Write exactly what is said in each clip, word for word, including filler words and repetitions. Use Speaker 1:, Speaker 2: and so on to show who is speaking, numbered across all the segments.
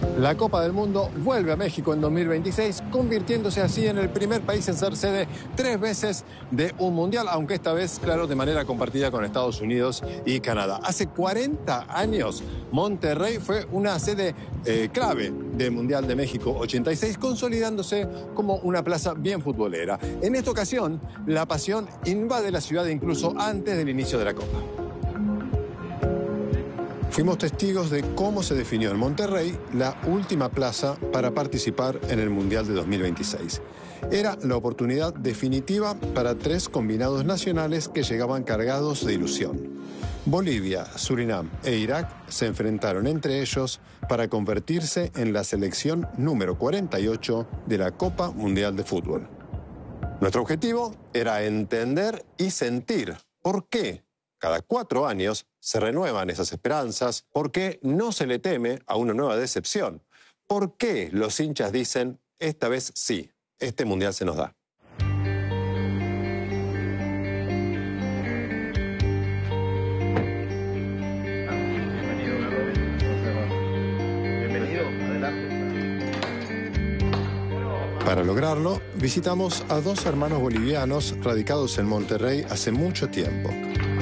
Speaker 1: La Copa del Mundo vuelve a México en dos mil veintiséis, convirtiéndose así en el primer país en ser sede tres veces de un mundial, aunque esta vez, claro, de manera compartida con Estados Unidos y Canadá. Hace cuarenta años, Monterrey fue una sede eh, clave del Mundial de México ochenta y seis, consolidándose como una plaza bien futbolera. En esta ocasión, la pasión invade la ciudad incluso antes del inicio de la Copa. Fuimos testigos de cómo se definió en Monterrey la última plaza para participar en el Mundial de dos mil veintiséis. Era la oportunidad definitiva para tres combinados nacionales que llegaban cargados de ilusión. Bolivia, Surinam e Irak se enfrentaron entre ellos para convertirse en la selección número cuarenta y ocho de la Copa Mundial de Fútbol. Nuestro objetivo era entender y sentir por qué cada cuatro años se renuevan esas esperanzas, por qué no se le teme a una nueva decepción, por qué los hinchas dicen, esta vez sí, este mundial se nos da.
Speaker 2: Bienvenido, adelante.
Speaker 1: Para lograrlo, visitamos a dos hermanos bolivianos radicados en Monterrey hace mucho tiempo.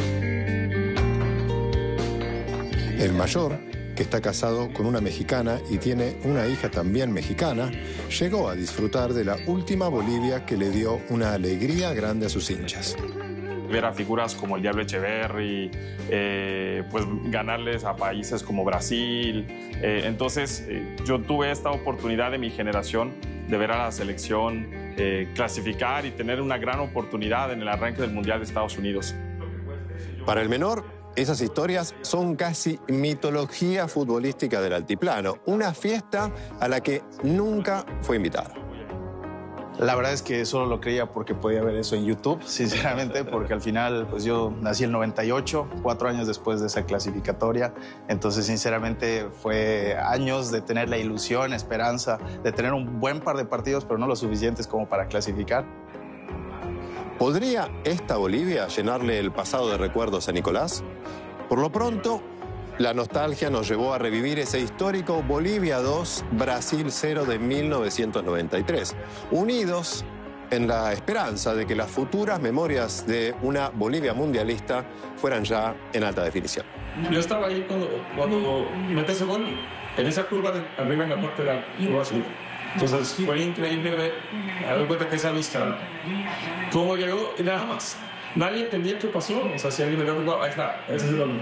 Speaker 1: El mayor, que está casado con una mexicana y tiene una hija también mexicana, llegó a disfrutar de la última Bolivia que le dio una alegría grande a sus hinchas.
Speaker 3: Ver a figuras como el Diablo Echeverri, eh, pues ganarles a países como Brasil. Eh, entonces, eh, yo tuve esta oportunidad de mi generación de ver a la selección eh, clasificar y tener una gran oportunidad en el arranque del Mundial de Estados Unidos.
Speaker 1: Para el menor, esas historias son casi mitología futbolística del altiplano, una fiesta a la que nunca fue invitado.
Speaker 2: La verdad es que solo lo creía porque podía ver eso en YouTube, sinceramente, porque al final pues yo nací en el noventa y ocho, cuatro años después de esa clasificatoria, entonces sinceramente fue años de tener la ilusión, esperanza, de tener un buen par de partidos, pero no lo suficientes como para clasificar.
Speaker 1: ¿Podría esta Bolivia llenarle el pasado de recuerdos a Nicolás? Por lo pronto, la nostalgia nos llevó a revivir ese histórico Bolivia dos, Brasil cero de mil novecientos noventa y tres, unidos en la esperanza de que las futuras memorias de una Bolivia mundialista fueran ya en alta definición.
Speaker 4: Yo estaba ahí cuando, cuando mete ese gol, en esa curva de arriba en la parte de la Brasil. Entonces fue increíble ver, a ver cuenta que esa vista, cómo llegó y nada más. Nadie entendía qué pasó. O sea, si alguien me dio, ahí está, ese es el gol.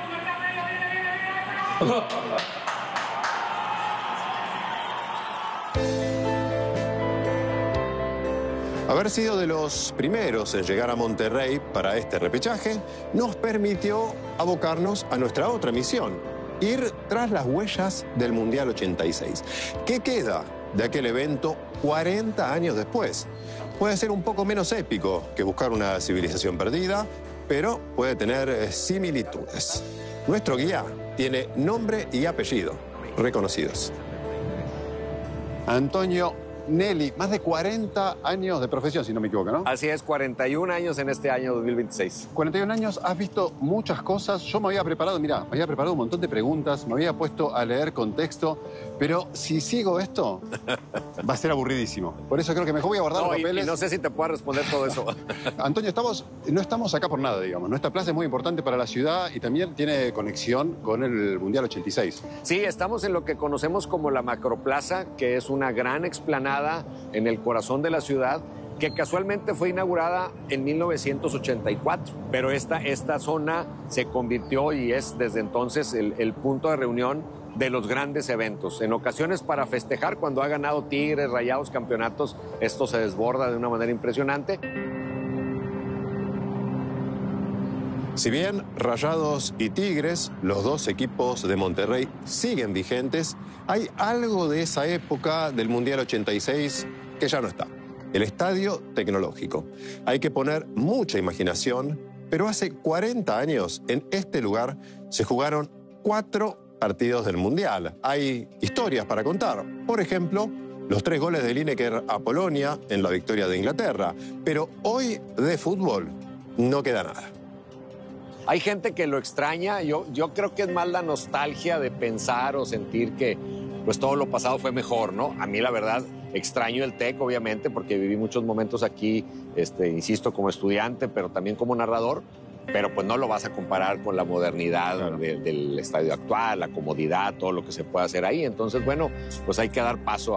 Speaker 1: Haber sido de los primeros en llegar a Monterrey para este repechaje nos permitió abocarnos a nuestra otra misión, ir tras las huellas del Mundial ochenta y seis. ¿Qué queda de aquel evento cuarenta años después? Puede ser un poco menos épico que buscar una civilización perdida, pero puede tener similitudes. Nuestro guía tiene nombre y apellido reconocidos. Antonio Nelly, más de cuarenta años de profesión, si no me equivoco, ¿no?
Speaker 5: Así es, cuarenta y un años en este año dos mil veintiséis.
Speaker 1: cuarenta y un años, has visto muchas cosas. Yo me había preparado, mira, me había preparado un montón de preguntas, me había puesto a leer contexto, pero si sigo esto, va a ser aburridísimo. Por eso creo que mejor voy a guardar
Speaker 5: no,
Speaker 1: los
Speaker 5: y,
Speaker 1: papeles.
Speaker 5: y no sé si te puedo responder todo eso.
Speaker 1: Antonio, estamos, no estamos acá por nada, digamos. Nuestra plaza es muy importante para la ciudad y también tiene conexión con el Mundial ochenta y seis.
Speaker 5: Sí, estamos en lo que conocemos como la Macroplaza, que es una gran explanada en el corazón de la ciudad, que casualmente fue inaugurada en mil novecientos ochenta y cuatro, pero esta, esta zona se convirtió y es desde entonces el, el punto de reunión de los grandes eventos. En ocasiones para festejar, cuando ha ganado Tigres, Rayados, campeonatos, esto se desborda de una manera impresionante.
Speaker 1: Si bien Rayados y Tigres, los dos equipos de Monterrey, siguen vigentes, hay algo de esa época del Mundial ochenta y seis que ya no está. El estadio tecnológico. Hay que poner mucha imaginación, pero hace cuarenta años en este lugar se jugaron cuatro partidos del Mundial. Hay historias para contar. Por ejemplo, los tres goles de Lineker a Polonia en la victoria de Inglaterra. Pero hoy de fútbol no queda nada.
Speaker 5: Hay gente que lo extraña. Yo, yo creo que es más la nostalgia de pensar o sentir que pues todo lo pasado fue mejor, ¿no? A mí la verdad extraño el TEC, obviamente, porque viví muchos momentos aquí, este, insisto, como estudiante, pero también como narrador, pero pues no lo vas a comparar con la modernidad claro. de, del estadio actual, la comodidad, todo lo que se puede hacer ahí. Entonces, bueno, pues hay que dar paso a